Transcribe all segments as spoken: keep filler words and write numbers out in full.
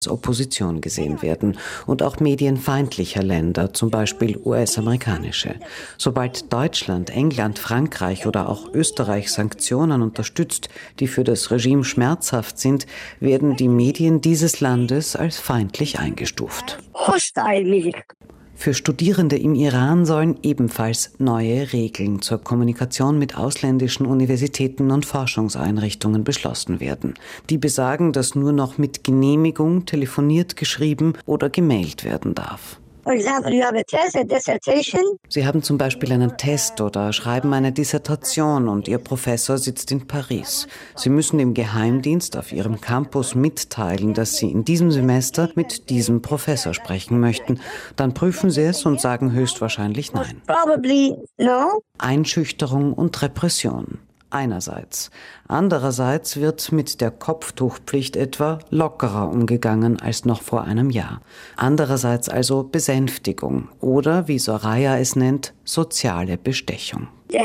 Opposition gesehen werden und auch medienfeindlicher Länder, zum Beispiel U S-amerikanische. Sobald Deutschland, England, Frankreich oder auch Österreich Sanktionen unterstützt, die für das Regime schmerzhaft sind, werden die Medien dieses Landes als feindlich eingestuft. Für Studierende im Iran sollen ebenfalls neue Regeln zur Kommunikation mit ausländischen Universitäten und Forschungseinrichtungen beschlossen werden. Die besagen, dass nur noch mit Genehmigung telefoniert, geschrieben oder gemailt werden darf. Sie haben zum Beispiel einen Test oder schreiben eine Dissertation und Ihr Professor sitzt in Paris. Sie müssen dem Geheimdienst auf Ihrem Campus mitteilen, dass Sie in diesem Semester mit diesem Professor sprechen möchten. Dann prüfen Sie es und sagen höchstwahrscheinlich nein. Einschüchterung und Repression. Einerseits. Andererseits wird mit der Kopftuchpflicht etwa lockerer umgegangen als noch vor einem Jahr. Andererseits also Besänftigung oder, wie Soraya es nennt, soziale Bestechung.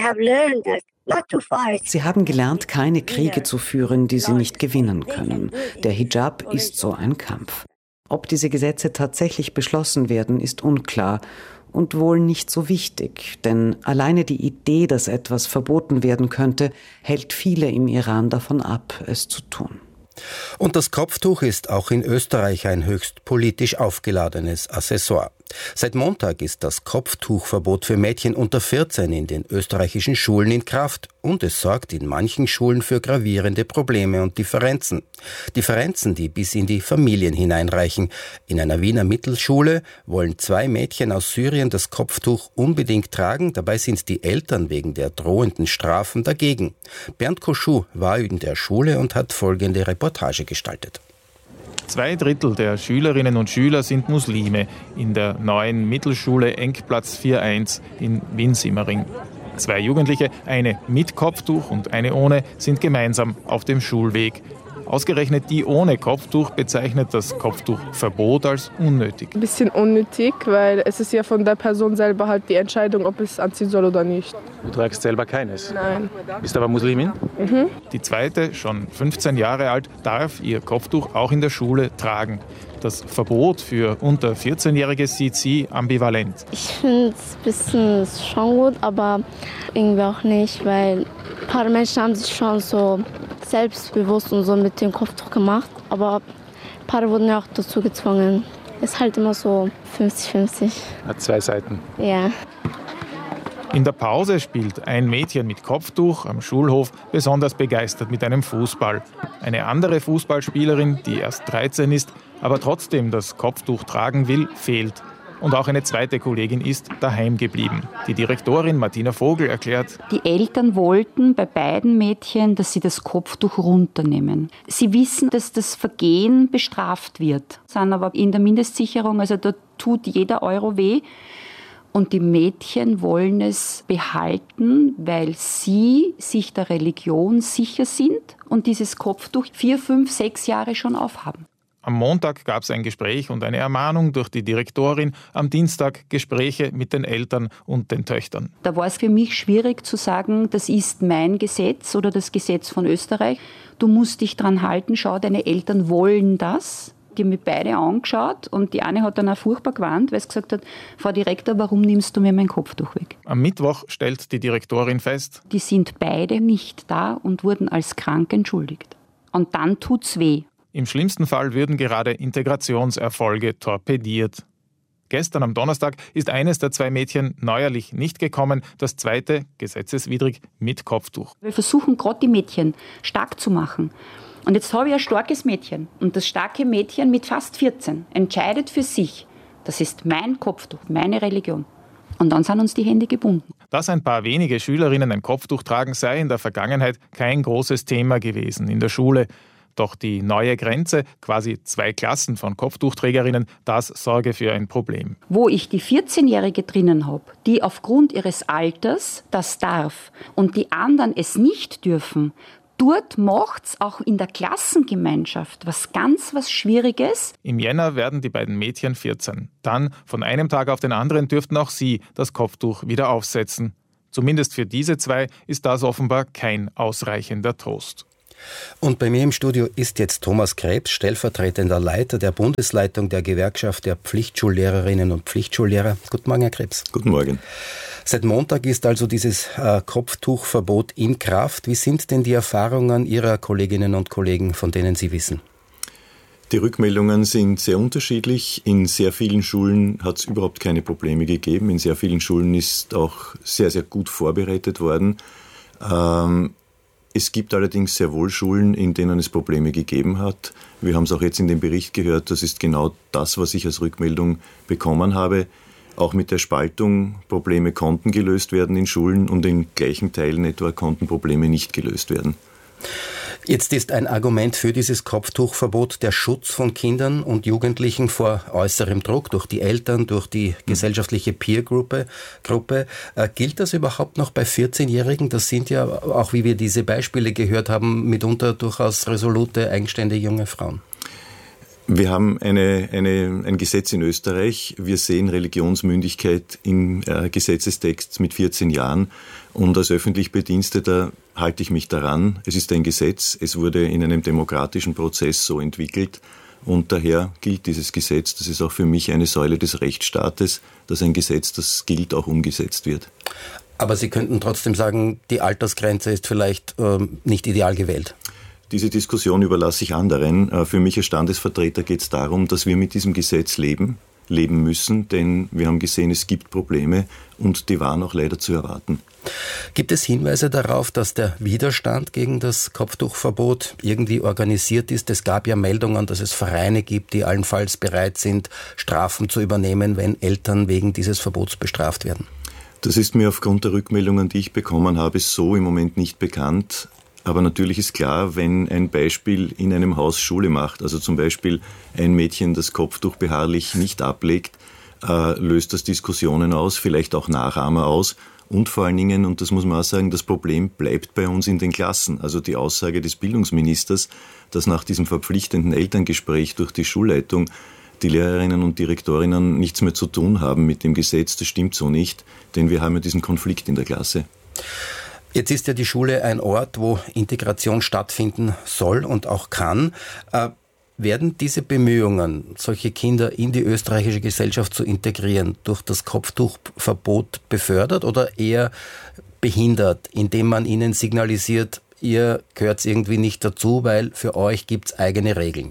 Sie haben gelernt, keine Kriege zu führen, die sie nicht gewinnen können. Der Hijab ist so ein Kampf. Ob diese Gesetze tatsächlich beschlossen werden, ist unklar. Und wohl nicht so wichtig, denn alleine die Idee, dass etwas verboten werden könnte, hält viele im Iran davon ab, es zu tun. Und das Kopftuch ist auch in Österreich ein höchst politisch aufgeladenes Accessoire. Seit Montag ist das Kopftuchverbot für Mädchen unter vierzehn in den österreichischen Schulen in Kraft und es sorgt in manchen Schulen für gravierende Probleme und Differenzen. Differenzen, die bis in die Familien hineinreichen. In einer Wiener Mittelschule wollen zwei Mädchen aus Syrien das Kopftuch unbedingt tragen, dabei sind die Eltern wegen der drohenden Strafen dagegen. Bernd Koschuh war in der Schule und hat folgende Reportage gestaltet. Zwei Drittel der Schülerinnen und Schüler sind Muslime in der neuen Mittelschule Engplatz vier eins in Wien-Simmering. Zwei Jugendliche, eine mit Kopftuch und eine ohne, sind gemeinsam auf dem Schulweg. Ausgerechnet die ohne Kopftuch bezeichnet das Kopftuchverbot als unnötig. Ein bisschen unnötig, weil es ist ja von der Person selber halt die Entscheidung, ob es anziehen soll oder nicht. Du trägst selber keines? Nein. Bist aber Muslimin? Mhm. Die zweite, schon fünfzehn Jahre alt, darf ihr Kopftuch auch in der Schule tragen. Das Verbot für unter vierzehnjährige sieht sie ambivalent. Ich finde es ein bisschen schon gut, aber irgendwie auch nicht, weil ein paar Menschen haben sich schon so selbstbewusst und so mit dem Kopftuch gemacht, aber ein paar wurden ja auch dazu gezwungen. Ist halt immer so fünfzig fünfzig. Hat zwei Seiten. Ja. In der Pause spielt ein Mädchen mit Kopftuch am Schulhof besonders begeistert mit einem Fußball. Eine andere Fußballspielerin, die erst dreizehn ist, aber trotzdem das Kopftuch tragen will, fehlt. Und auch eine zweite Kollegin ist daheim geblieben. Die Direktorin Martina Vogel erklärt: Die Eltern wollten bei beiden Mädchen, dass sie das Kopftuch runternehmen. Sie wissen, dass das Vergehen bestraft wird, sind aber in der Mindestsicherung, also da tut jeder Euro weh. Und die Mädchen wollen es behalten, weil sie sich der Religion sicher sind und dieses Kopftuch vier, fünf, sechs Jahre schon aufhaben. Am Montag gab es ein Gespräch und eine Ermahnung durch die Direktorin. Am Dienstag Gespräche mit den Eltern und den Töchtern. Da war es für mich schwierig zu sagen, das ist mein Gesetz oder das Gesetz von Österreich. Du musst dich dran halten, schau, deine Eltern wollen das. Die haben mich beide angeschaut und die eine hat dann auch furchtbar gewarnt, weil sie gesagt hat, Frau Direktor, warum nimmst du mir mein Kopftuch weg? Am Mittwoch stellt die Direktorin fest: Die sind beide nicht da und wurden als krank entschuldigt. Und dann tut's weh. Im schlimmsten Fall würden gerade Integrationserfolge torpediert. Gestern am Donnerstag ist eines der zwei Mädchen neuerlich nicht gekommen, das zweite, gesetzeswidrig, mit Kopftuch. Wir versuchen gerade die Mädchen stark zu machen. Und jetzt habe ich ein starkes Mädchen. Und das starke Mädchen mit fast vierzehn entscheidet für sich, das ist mein Kopftuch, meine Religion. Und dann sind uns die Hände gebunden. Dass ein paar wenige Schülerinnen ein Kopftuch tragen, sei in der Vergangenheit kein großes Thema gewesen in der Schule. Doch die neue Grenze, quasi zwei Klassen von Kopftuchträgerinnen, das sorge für ein Problem. Wo ich die vierzehnjährige drinnen habe, die aufgrund ihres Alters das darf und die anderen es nicht dürfen, dort macht's auch in der Klassengemeinschaft was ganz was Schwieriges. Im Jänner werden die beiden Mädchen vierzehn. Dann, von einem Tag auf den anderen, dürften auch sie das Kopftuch wieder aufsetzen. Zumindest für diese zwei ist das offenbar kein ausreichender Trost. Und bei mir im Studio ist jetzt Thomas Krebs, stellvertretender Leiter der Bundesleitung der Gewerkschaft der Pflichtschullehrerinnen und Pflichtschullehrer. Guten Morgen, Herr Krebs. Guten Morgen. Seit Montag ist also dieses äh, Kopftuchverbot in Kraft. Wie sind denn die Erfahrungen Ihrer Kolleginnen und Kollegen, von denen Sie wissen? Die Rückmeldungen sind sehr unterschiedlich. In sehr vielen Schulen hat es überhaupt keine Probleme gegeben. In sehr vielen Schulen ist auch sehr, sehr gut vorbereitet worden. Ähm, es gibt allerdings sehr wohl Schulen, in denen es Probleme gegeben hat. Wir haben es auch jetzt in dem Bericht gehört. Das ist genau das, was ich als Rückmeldung bekommen habe. Auch mit der Spaltung, Probleme konnten gelöst werden in Schulen und in gleichen Teilen etwa konnten Probleme nicht gelöst werden. Jetzt ist ein Argument für dieses Kopftuchverbot der Schutz von Kindern und Jugendlichen vor äußerem Druck durch die Eltern, durch die gesellschaftliche Peer-Gruppe. Gruppe. Äh, gilt das überhaupt noch bei vierzehnjährigen? Das sind ja, auch wie wir diese Beispiele gehört haben, mitunter durchaus resolute, eigenständige junge Frauen. Wir haben eine, eine, ein Gesetz in Österreich. Wir sehen Religionsmündigkeit im äh, Gesetzestext mit vierzehn Jahren. Und als öffentlich Bediensteter halte ich mich daran. Es ist ein Gesetz. Es wurde in einem demokratischen Prozess so entwickelt. Und daher gilt dieses Gesetz. Das ist auch für mich eine Säule des Rechtsstaates, dass ein Gesetz, das gilt, auch umgesetzt wird. Aber Sie könnten trotzdem sagen, die Altersgrenze ist vielleicht ähm, nicht ideal gewählt. Diese Diskussion überlasse ich anderen. Für mich als Standesvertreter geht es darum, dass wir mit diesem Gesetz leben, leben müssen, denn wir haben gesehen, es gibt Probleme und die waren auch leider zu erwarten. Gibt es Hinweise darauf, dass der Widerstand gegen das Kopftuchverbot irgendwie organisiert ist? Es gab ja Meldungen, dass es Vereine gibt, die allenfalls bereit sind, Strafen zu übernehmen, wenn Eltern wegen dieses Verbots bestraft werden. Das ist mir aufgrund der Rückmeldungen, die ich bekommen habe, so im Moment nicht bekannt. Aber natürlich ist klar, wenn ein Beispiel in einem Haus Schule macht, also zum Beispiel ein Mädchen das Kopftuch beharrlich nicht ablegt, äh, löst das Diskussionen aus, vielleicht auch Nachahmer aus. Und vor allen Dingen, und das muss man auch sagen, das Problem bleibt bei uns in den Klassen. Also die Aussage des Bildungsministers, dass nach diesem verpflichtenden Elterngespräch durch die Schulleitung die Lehrerinnen und Direktorinnen nichts mehr zu tun haben mit dem Gesetz, das stimmt so nicht, denn wir haben ja diesen Konflikt in der Klasse. Jetzt ist ja die Schule ein Ort, wo Integration stattfinden soll und auch kann. Äh, werden diese Bemühungen, solche Kinder in die österreichische Gesellschaft zu integrieren, durch das Kopftuchverbot befördert oder eher behindert, indem man ihnen signalisiert, ihr gehört irgendwie nicht dazu, weil für euch gibt es eigene Regeln?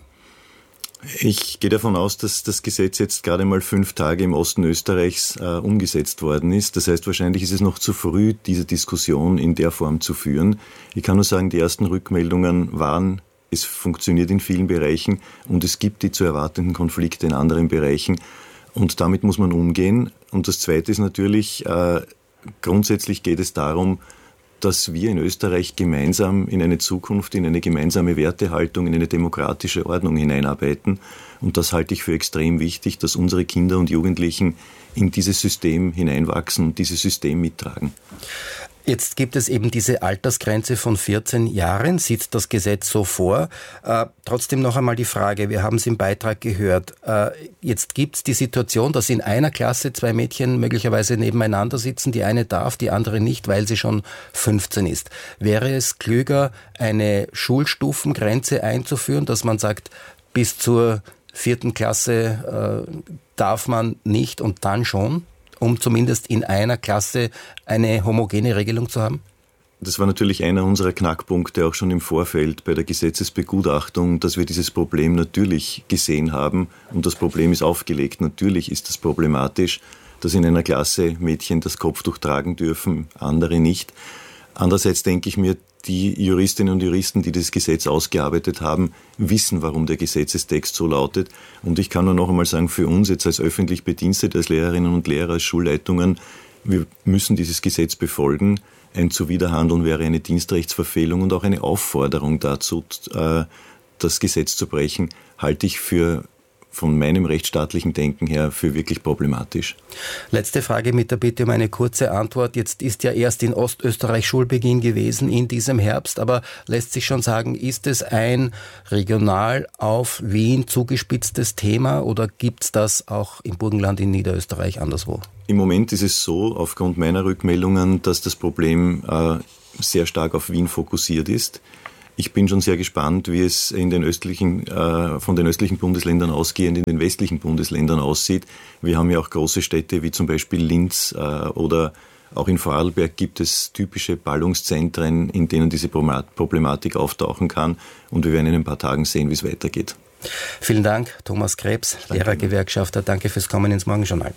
Ich gehe davon aus, dass das Gesetz jetzt gerade mal fünf Tage im Osten Österreichs äh, umgesetzt worden ist. Das heißt, wahrscheinlich ist es noch zu früh, diese Diskussion in der Form zu führen. Ich kann nur sagen, die ersten Rückmeldungen waren, es funktioniert in vielen Bereichen und es gibt die zu erwartenden Konflikte in anderen Bereichen. Und damit muss man umgehen. Und das Zweite ist natürlich, äh, grundsätzlich geht es darum, dass wir in Österreich gemeinsam in eine Zukunft, in eine gemeinsame Wertehaltung, in eine demokratische Ordnung hineinarbeiten. Und das halte ich für extrem wichtig, dass unsere Kinder und Jugendlichen in dieses System hineinwachsen und dieses System mittragen. Jetzt gibt es eben diese Altersgrenze von vierzehn Jahren, sieht das Gesetz so vor. Äh, trotzdem noch einmal die Frage, wir haben es im Beitrag gehört, äh, jetzt gibt es die Situation, dass in einer Klasse zwei Mädchen möglicherweise nebeneinander sitzen, die eine darf, die andere nicht, weil sie schon fünfzehn ist. Wäre es klüger, eine Schulstufengrenze einzuführen, dass man sagt, bis zur vierten Klasse äh, darf man nicht und dann schon? Um zumindest in einer Klasse eine homogene Regelung zu haben? Das war natürlich einer unserer Knackpunkte auch schon im Vorfeld bei der Gesetzesbegutachtung, dass wir dieses Problem natürlich gesehen haben und das Problem ist aufgelegt. Natürlich ist das problematisch, dass in einer Klasse Mädchen das Kopftuch tragen dürfen, andere nicht. Andererseits denke ich mir, die Juristinnen und Juristen, die das Gesetz ausgearbeitet haben, wissen, warum der Gesetzestext so lautet. Und ich kann nur noch einmal sagen, für uns jetzt als öffentlich Bedienstete, als Lehrerinnen und Lehrer, als Schulleitungen, wir müssen dieses Gesetz befolgen. Ein Zuwiderhandeln wäre eine Dienstrechtsverfehlung und auch eine Aufforderung dazu, das Gesetz zu brechen, halte ich für von meinem rechtsstaatlichen Denken her für wirklich problematisch. Letzte Frage mit der Bitte um eine kurze Antwort. Jetzt ist ja erst in Ostösterreich Schulbeginn gewesen in diesem Herbst, aber lässt sich schon sagen, ist es ein regional auf Wien zugespitztes Thema oder gibt es das auch im Burgenland in Niederösterreich anderswo? Im Moment ist es so, aufgrund meiner Rückmeldungen, dass das Problem äh, sehr stark auf Wien fokussiert ist. Ich bin schon sehr gespannt, wie es in den östlichen, äh, von den östlichen Bundesländern ausgehend in den westlichen Bundesländern aussieht. Wir haben ja auch große Städte wie zum Beispiel Linz äh, oder auch in Vorarlberg gibt es typische Ballungszentren, in denen diese Problematik auftauchen kann. Und wir werden in ein paar Tagen sehen, wie es weitergeht. Vielen Dank, Thomas Krebs, Lehrergewerkschafter. Danke fürs Kommen ins Morgenjournal.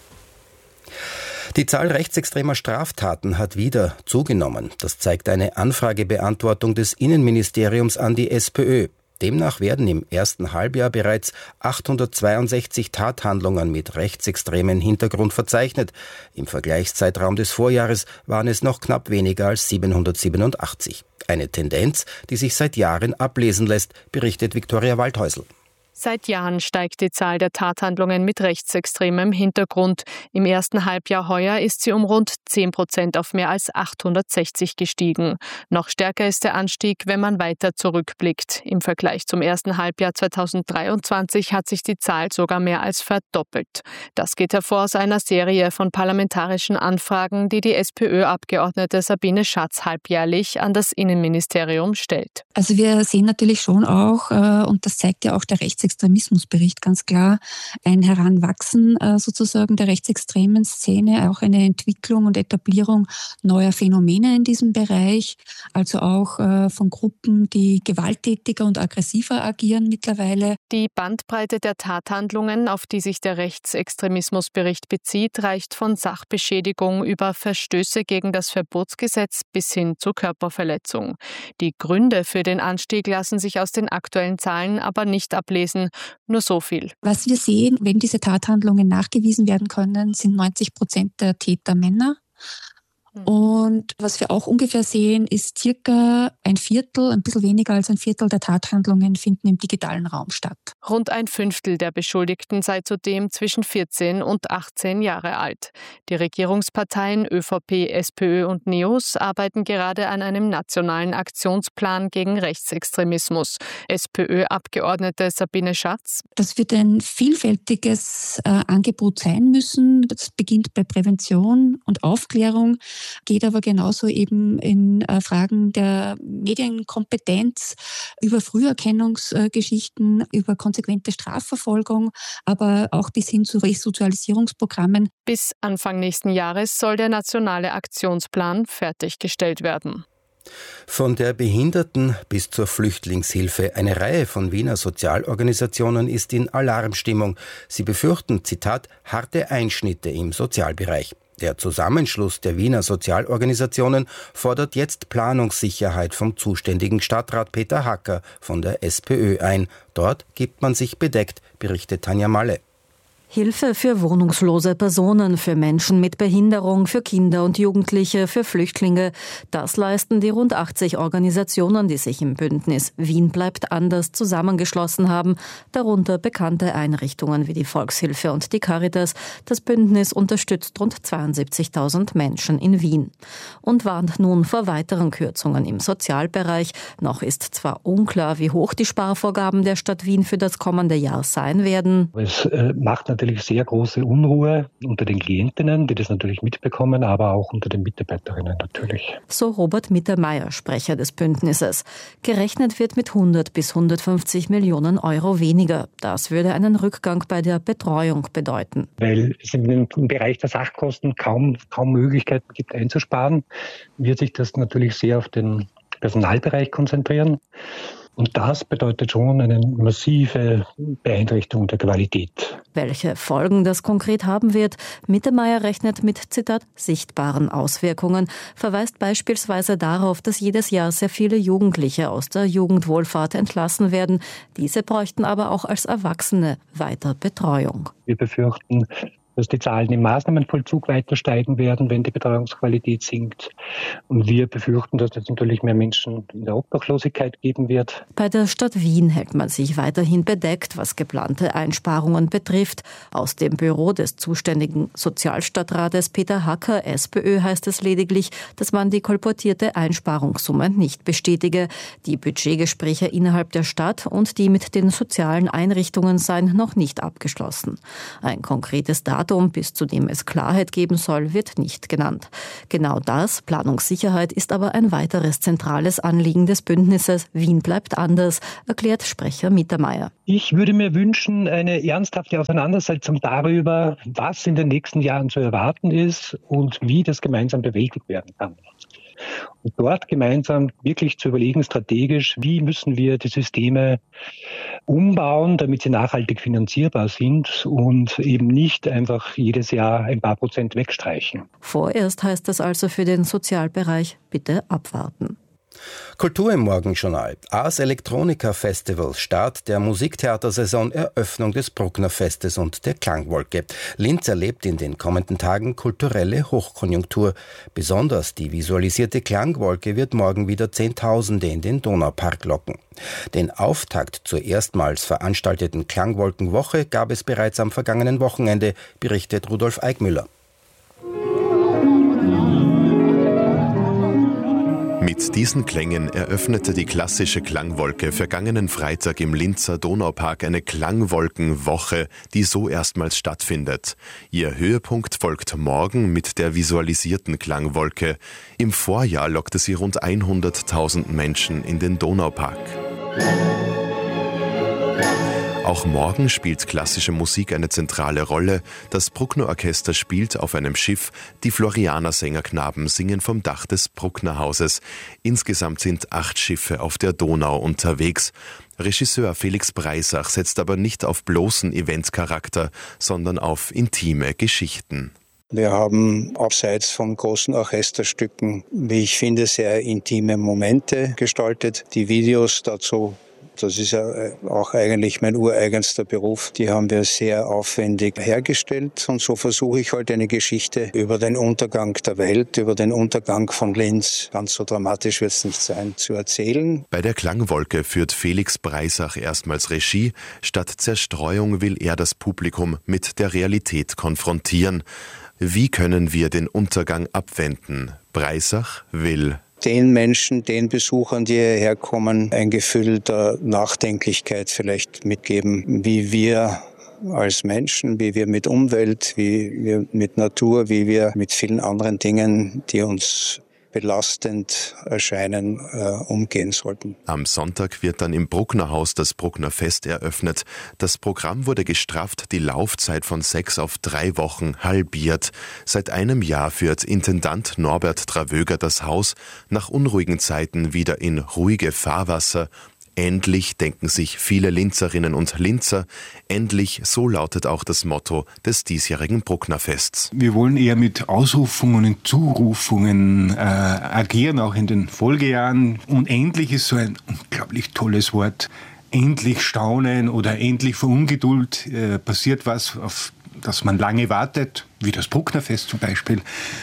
Die Zahl rechtsextremer Straftaten hat wieder zugenommen. Das zeigt eine Anfragebeantwortung des Innenministeriums an die SPÖ. Demnach werden im ersten Halbjahr bereits achthundertzweiundsechzig Tathandlungen mit rechtsextremen Hintergrund verzeichnet. Im Vergleichszeitraum des Vorjahres waren es noch knapp weniger als siebenhundertsiebenundachtzig. Eine Tendenz, die sich seit Jahren ablesen lässt, berichtet Viktoria Waldhäusl. Seit Jahren steigt die Zahl der Tathandlungen mit rechtsextremem Hintergrund. Im ersten Halbjahr heuer ist sie um rund zehn Prozent auf mehr als achthundertsechzig gestiegen. Noch stärker ist der Anstieg, wenn man weiter zurückblickt. Im Vergleich zum ersten Halbjahr zweitausenddreiundzwanzig hat sich die Zahl sogar mehr als verdoppelt. Das geht hervor aus einer Serie von parlamentarischen Anfragen, die die SPÖ-Abgeordnete Sabine Schatz halbjährlich an das Innenministerium stellt. Also wir sehen natürlich schon auch, und das zeigt ja auch der Rechtsextremismus, Extremismusbericht ganz klar, ein Heranwachsen äh, sozusagen der rechtsextremen Szene, auch eine Entwicklung und Etablierung neuer Phänomene in diesem Bereich, also auch äh, von Gruppen, die gewalttätiger und aggressiver agieren mittlerweile. Die Bandbreite der Tathandlungen, auf die sich der Rechtsextremismusbericht bezieht, reicht von Sachbeschädigung über Verstöße gegen das Verbotsgesetz bis hin zu Körperverletzung. Die Gründe für den Anstieg lassen sich aus den aktuellen Zahlen aber nicht ablesen. Nur so viel. Was wir sehen, wenn diese Tathandlungen nachgewiesen werden können, sind neunzig Prozent der Täter Männer. Und was wir auch ungefähr sehen, ist circa ein Viertel, ein bisschen weniger als ein Viertel der Tathandlungen finden im digitalen Raum statt. Rund ein Fünftel der Beschuldigten sei zudem zwischen vierzehn und achtzehn Jahre alt. Die Regierungsparteien ÖVP, SPÖ und NEOS arbeiten gerade an einem nationalen Aktionsplan gegen Rechtsextremismus. SPÖ-Abgeordnete Sabine Schatz. Das wird ein vielfältiges äh, Angebot sein müssen. Das beginnt bei Prävention und Aufklärung, geht aber genauso eben in äh, Fragen der Medienkompetenz, über Früherkennungsgeschichten, äh, über konsequente Strafverfolgung, aber auch bis hin zu Resozialisierungsprogrammen. Bis Anfang nächsten Jahres soll der nationale Aktionsplan fertiggestellt werden. Von der Behinderten bis zur Flüchtlingshilfe. Eine Reihe von Wiener Sozialorganisationen ist in Alarmstimmung. Sie befürchten, Zitat, harte Einschnitte im Sozialbereich. Der Zusammenschluss der Wiener Sozialorganisationen fordert jetzt Planungssicherheit vom zuständigen Stadtrat Peter Hacker von der SPÖ ein. Dort gibt man sich bedeckt, berichtet Tanja Malle. Hilfe für wohnungslose Personen, für Menschen mit Behinderung, für Kinder und Jugendliche, für Flüchtlinge. Das leisten die rund achtzig Organisationen, die sich im Bündnis Wien bleibt anders zusammengeschlossen haben, darunter bekannte Einrichtungen wie die Volkshilfe und die Caritas. Das Bündnis unterstützt rund zweiundsiebzigtausend Menschen in Wien und warnt nun vor weiteren Kürzungen im Sozialbereich. Noch ist zwar unklar, wie hoch die Sparvorgaben der Stadt Wien für das kommende Jahr sein werden. Es äh, macht natürlich sehr große Unruhe unter den Klientinnen, die das natürlich mitbekommen, aber auch unter den Mitarbeiterinnen natürlich. So Robert Mittermeier, Sprecher des Bündnisses. Gerechnet wird mit hundert bis hundertfünfzig Millionen Euro weniger. Das würde einen Rückgang bei der Betreuung bedeuten. Weil es im Bereich der Sachkosten kaum, kaum Möglichkeiten gibt einzusparen, wird sich das natürlich sehr auf den Personalbereich konzentrieren. Und das bedeutet schon eine massive Beeinträchtigung der Qualität. Welche Folgen das konkret haben wird? Mittermeier rechnet mit, Zitat, sichtbaren Auswirkungen, verweist beispielsweise darauf, dass jedes Jahr sehr viele Jugendliche aus der Jugendwohlfahrt entlassen werden. Diese bräuchten aber auch als Erwachsene weiter Betreuung. Wir befürchten, dass die Zahlen im Maßnahmenvollzug weiter steigen werden, wenn die Betreuungsqualität sinkt. Und wir befürchten, dass es natürlich mehr Menschen in der Obdachlosigkeit geben wird. Bei der Stadt Wien hält man sich weiterhin bedeckt, was geplante Einsparungen betrifft. Aus dem Büro des zuständigen Sozialstadtrates Peter Hacker, SPÖ, heißt es lediglich, dass man die kolportierte Einsparungssumme nicht bestätige. Die Budgetgespräche innerhalb der Stadt und die mit den sozialen Einrichtungen seien noch nicht abgeschlossen. Ein konkretes Datum Datum, bis zu dem es Klarheit geben soll, wird nicht genannt. Genau das, Planungssicherheit, ist aber ein weiteres zentrales Anliegen des Bündnisses Wien bleibt anders, erklärt Sprecher Mittermeier. Ich würde mir wünschen, eine ernsthafte Auseinandersetzung darüber, was in den nächsten Jahren zu erwarten ist und wie das gemeinsam bewältigt werden kann. Und dort gemeinsam wirklich zu überlegen, strategisch, wie müssen wir die Systeme umbauen, damit sie nachhaltig finanzierbar sind und eben nicht einfach jedes Jahr ein paar Prozent wegstreichen. Vorerst heißt es also für den Sozialbereich bitte abwarten. Kultur im Morgenjournal. Ars Electronica Festival, Start der Musiktheatersaison, Eröffnung des Bruckner Festes und der Klangwolke. Linz erlebt in den kommenden Tagen kulturelle Hochkonjunktur. Besonders die visualisierte Klangwolke wird morgen wieder Zehntausende in den Donaupark locken. Den Auftakt zur erstmals veranstalteten Klangwolkenwoche gab es bereits am vergangenen Wochenende, berichtet Rudolf Eickmüller. Mit diesen Klängen eröffnete die klassische Klangwolke vergangenen Freitag im Linzer Donaupark eine Klangwolkenwoche, die so erstmals stattfindet. Ihr Höhepunkt folgt morgen mit der visualisierten Klangwolke. Im Vorjahr lockte sie rund hunderttausend Menschen in den Donaupark. Auch morgen spielt klassische Musik eine zentrale Rolle. Das Bruckner Orchester spielt auf einem Schiff. Die Florianer Sängerknaben singen vom Dach des Bruckner Hauses. Insgesamt sind acht Schiffe auf der Donau unterwegs. Regisseur Felix Breisach setzt aber nicht auf bloßen Eventcharakter, sondern auf intime Geschichten. Wir haben abseits von großen Orchesterstücken, wie ich finde, sehr intime Momente gestaltet. Die Videos dazu, das ist ja auch eigentlich mein ureigenster Beruf, die haben wir sehr aufwendig hergestellt. Und so versuche ich halt eine Geschichte über den Untergang der Welt, über den Untergang von Linz, ganz so dramatisch wird es nicht sein, zu erzählen. Bei der Klangwolke führt Felix Breisach erstmals Regie. Statt Zerstreuung will er das Publikum mit der Realität konfrontieren. Wie können wir den Untergang abwenden? Breisach will den Menschen, den Besuchern, die hierher kommen, ein Gefühl der Nachdenklichkeit vielleicht mitgeben, wie wir als Menschen, wie wir mit Umwelt, wie wir mit Natur, wie wir mit vielen anderen Dingen, die uns belastend erscheinen, äh, umgehen sollten. Am Sonntag wird dann im Bruckner Haus das Bruckner Fest eröffnet. Das Programm wurde gestrafft, die Laufzeit von sechs auf drei Wochen halbiert. Seit einem Jahr führt Intendant Norbert Travöger das Haus nach unruhigen Zeiten wieder in ruhige Fahrwasser. Endlich, denken sich viele Linzerinnen und Linzer, endlich, so lautet auch das Motto des diesjährigen Bruckner Fests. Wir wollen eher mit Ausrufungen und Zurufungen äh, agieren, auch in den Folgejahren. Und endlich ist so ein unglaublich tolles Wort. Endlich staunen oder endlich vor Ungeduld äh, passiert was, auf das man lange wartet, wie das Bruckner Fest zum Beispiel.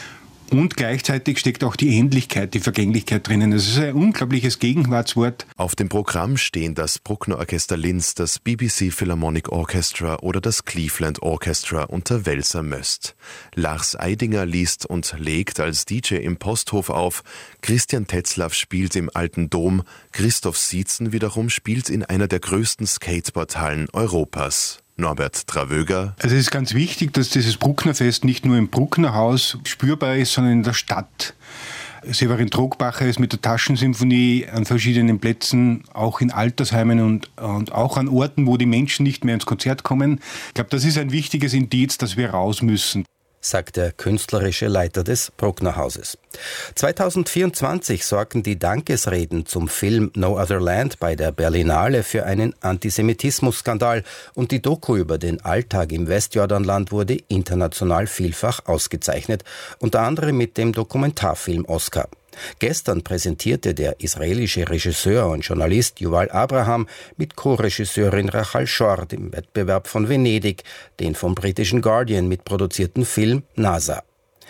Und gleichzeitig steckt auch die Endlichkeit, die Vergänglichkeit drinnen. Das ist ein unglaubliches Gegenwartswort. Auf dem Programm stehen das Bruckner Orchester Linz, das B B C Philharmonic Orchestra oder das Cleveland Orchestra unter Welser Möst. Lars Eidinger liest und legt als D J im Posthof auf. Christian Tetzlaff spielt im Alten Dom. Christoph Sietzen wiederum spielt in einer der größten Skateboardhallen Europas. Norbert Travöger. Also es ist ganz wichtig, dass dieses Brucknerfest nicht nur im Bruckner Haus spürbar ist, sondern in der Stadt. Severin Trogbacher ist mit der Taschensymphonie an verschiedenen Plätzen, auch in Altersheimen und, und auch an Orten, wo die Menschen nicht mehr ins Konzert kommen. Ich glaube, das ist ein wichtiges Indiz, dass wir raus müssen, sagt der künstlerische Leiter des Bruckner Hauses. zweitausendvierundzwanzig sorgten die Dankesreden zum Film No Other Land bei der Berlinale für einen Antisemitismus-Skandal und die Doku über den Alltag im Westjordanland wurde international vielfach ausgezeichnet, unter anderem mit dem Dokumentarfilm Oscar. Gestern präsentierte der israelische Regisseur und Journalist Yuval Abraham mit Co-Regisseurin Rachel Short im Wettbewerb von Venedig den vom britischen Guardian mitproduzierten Film NASA.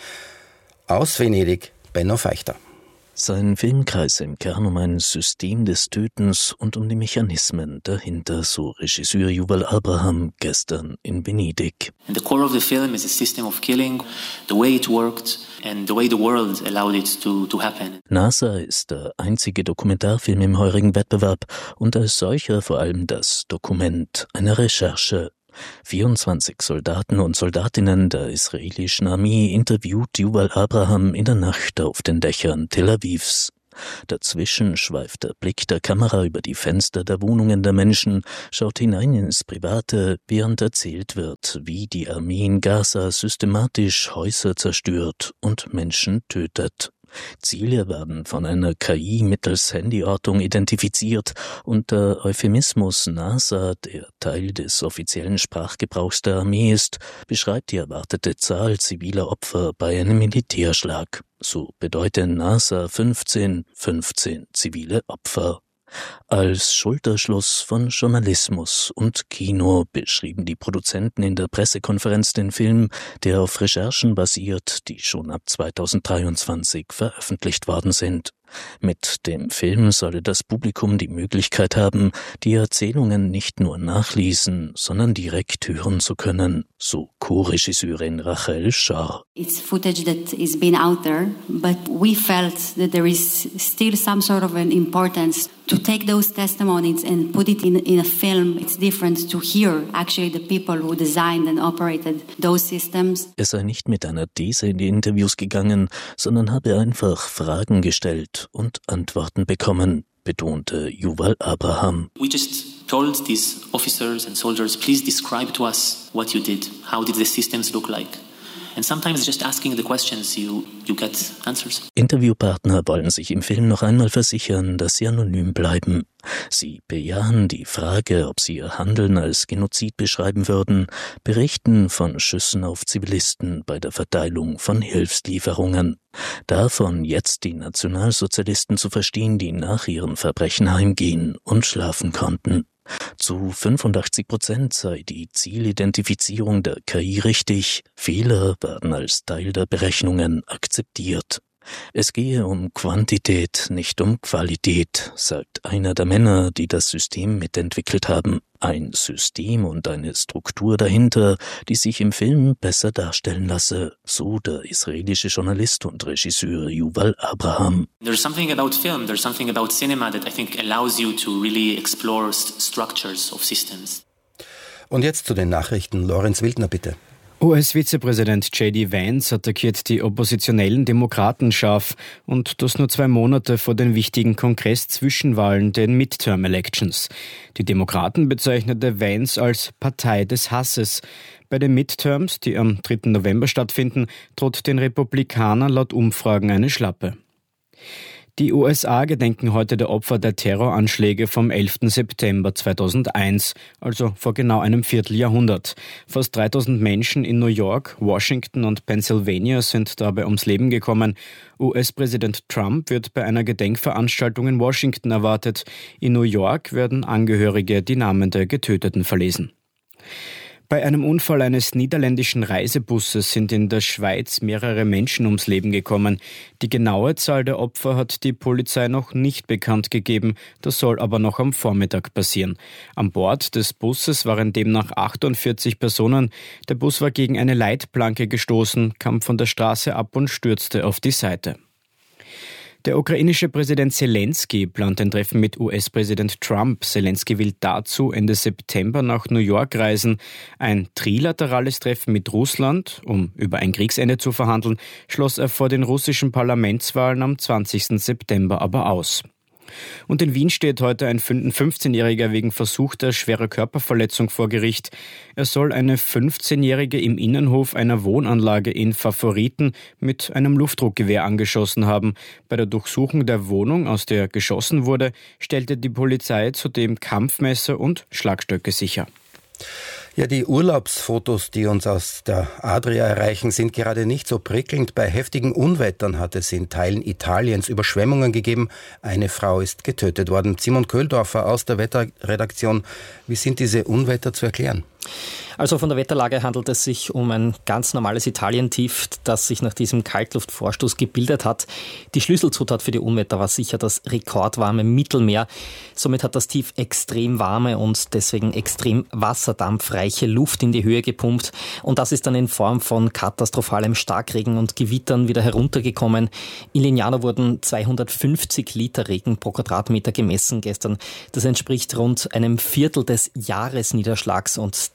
Aus Venedig, Benno Feichter. Sein Film kreist im Kern um ein System des Tötens und um die Mechanismen dahinter, so Regisseur Yuval Abraham gestern in Venedig. And the core of the film is a system of killing, the way it worked and the way the world allowed it to, to happen. NASA ist der einzige Dokumentarfilm im heurigen Wettbewerb und als solcher vor allem das Dokument einer Recherche. vierundzwanzig Soldaten und Soldatinnen der israelischen Armee interviewt Yuval Abraham in der Nacht auf den Dächern Tel Avivs. Dazwischen schweift der Blick der Kamera über die Fenster der Wohnungen der Menschen, schaut hinein ins Private, während erzählt wird, wie die Armee in Gaza systematisch Häuser zerstört und Menschen tötet. Ziele werden von einer K I mittels Handyortung identifiziert und der Euphemismus NASA, der Teil des offiziellen Sprachgebrauchs der Armee ist, beschreibt die erwartete Zahl ziviler Opfer bei einem Militärschlag. So bedeutet NASA fünfzehn, fünfzehn zivile Opfer. Als Schulterschluss von Journalismus und Kino beschrieben die Produzenten in der Pressekonferenz den Film, der auf Recherchen basiert, die schon ab zweitausenddreiundzwanzig veröffentlicht worden sind. Mit dem Film solle das Publikum die Möglichkeit haben, die Erzählungen nicht nur nachlesen, sondern direkt hören zu können, so Co-Regisseurin Rachel Schar. It's footage that is been out there, but we felt that there is still some sort of an importance to take those testimonies and put it in, in a film. It's different to hear actually the people who designed and operated those systems. Es sei nicht mit einer These in die Interviews gegangen, sondern habe einfach Fragen gestellt und Antworten bekommen, betonte Yuval Abraham. We just told these officers and soldiers, please describe to us what you did. How did the systems look like? And sometimes just asking the questions, you, you get answers. Interviewpartner wollen sich im Film noch einmal versichern, dass sie anonym bleiben. Sie bejahen die Frage, ob sie ihr Handeln als Genozid beschreiben würden, berichten von Schüssen auf Zivilisten bei der Verteilung von Hilfslieferungen. Davon jetzt die Nationalsozialisten zu verstehen, die nach ihren Verbrechen heimgehen und schlafen konnten. Zu fünfundachtzig Prozent sei die Zielidentifizierung der K I richtig, Fehler werden als Teil der Berechnungen akzeptiert. Es gehe um Quantität, nicht um Qualität, sagt einer der Männer, die das System mitentwickelt haben. Ein System und eine Struktur dahinter, die sich im Film besser darstellen lasse, so der israelische Journalist und Regisseur Yuval Abraham. There's something about film, there's something about cinema that I think allows you to really explore st- structures of systems. Und jetzt zu den Nachrichten. Lorenz Wildner, bitte. U S-Vizepräsident J D Vance attackiert die oppositionellen Demokraten scharf und das nur zwei Monate vor den wichtigen Kongress-Zwischenwahlen, den Midterm-Elections. Die Demokraten bezeichnete Vance als Partei des Hasses. Bei den Midterms, die am dritten November stattfinden, droht den Republikanern laut Umfragen eine Schlappe. Die U S A gedenken heute der Opfer der Terroranschläge vom elften September zweitausendeins, also vor genau einem Vierteljahrhundert. Fast dreitausend Menschen in New York, Washington und Pennsylvania sind dabei ums Leben gekommen. U S-Präsident Trump wird bei einer Gedenkveranstaltung in Washington erwartet. In New York werden Angehörige die Namen der Getöteten verlesen. Bei einem Unfall eines niederländischen Reisebusses sind in der Schweiz mehrere Menschen ums Leben gekommen. Die genaue Zahl der Opfer hat die Polizei noch nicht bekannt gegeben. Das soll aber noch am Vormittag passieren. An Bord des Busses waren demnach achtundvierzig Personen. Der Bus war gegen eine Leitplanke gestoßen, kam von der Straße ab und stürzte auf die Seite. Der ukrainische Präsident Zelensky plant ein Treffen mit U S-Präsident Trump. Zelensky will dazu Ende September nach New York reisen. Ein trilaterales Treffen mit Russland, um über ein Kriegsende zu verhandeln, schloss er vor den russischen Parlamentswahlen am zwanzigsten September aber aus. Und in Wien steht heute ein fünfzehnjähriger wegen versuchter schwerer Körperverletzung vor Gericht. Er soll eine fünfzehnjährige im Innenhof einer Wohnanlage in Favoriten mit einem Luftdruckgewehr angeschossen haben. Bei der Durchsuchung der Wohnung, aus der geschossen wurde, stellte die Polizei zudem Kampfmesser und Schlagstöcke sicher. Ja, die Urlaubsfotos, die uns aus der Adria erreichen, sind gerade nicht so prickelnd. Bei heftigen Unwettern hat es in Teilen Italiens Überschwemmungen gegeben. Eine Frau ist getötet worden. Simon Köhldorfer aus der Wetterredaktion. Wie sind diese Unwetter zu erklären? Also von der Wetterlage handelt es sich um ein ganz normales Italientief, das sich nach diesem Kaltluftvorstoß gebildet hat. Die Schlüsselzutat für die Unwetter war sicher das rekordwarme Mittelmeer. Somit hat das Tief extrem warme und deswegen extrem wasserdampfreiche Luft in die Höhe gepumpt. Und das ist dann in Form von katastrophalem Starkregen und Gewittern wieder heruntergekommen. In Lignano wurden zweihundertfünfzig Liter Regen pro Quadratmeter gemessen gestern. Das entspricht rund einem Viertel des Jahresniederschlags und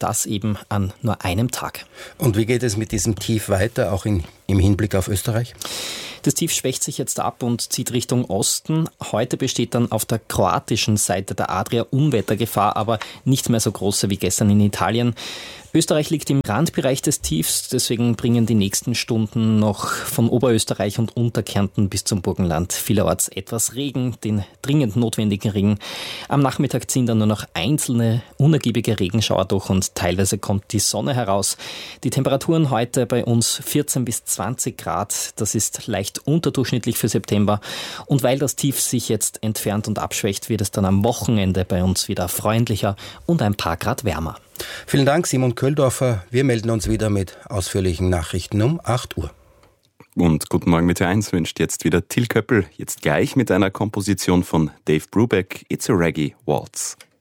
das eben an nur einem Tag. Und wie geht es mit diesem Tief weiter, auch in, im Hinblick auf Österreich? Das Tief schwächt sich jetzt ab und zieht Richtung Osten. Heute besteht dann auf der kroatischen Seite der Adria Unwettergefahr, aber nicht mehr so große wie gestern in Italien. Österreich liegt im Randbereich des Tiefs, deswegen bringen die nächsten Stunden noch von Oberösterreich und Unterkärnten bis zum Burgenland vielerorts etwas Regen, den dringend notwendigen Regen. Am Nachmittag ziehen dann nur noch einzelne unergiebige Regenschauer durch und teilweise kommt die Sonne heraus. Die Temperaturen heute bei uns vierzehn bis zwanzig Grad, das ist leicht unterdurchschnittlich für September. Und weil das Tief sich jetzt entfernt und abschwächt, wird es dann am Wochenende bei uns wieder freundlicher und ein paar Grad wärmer. Vielen Dank, Simon Köhldorfer. Wir melden uns wieder mit ausführlichen Nachrichten um acht Uhr. Und guten Morgen mit T eins wünscht jetzt wieder Till Köppel, jetzt gleich mit einer Komposition von Dave Brubeck, It's a Reggae Waltz.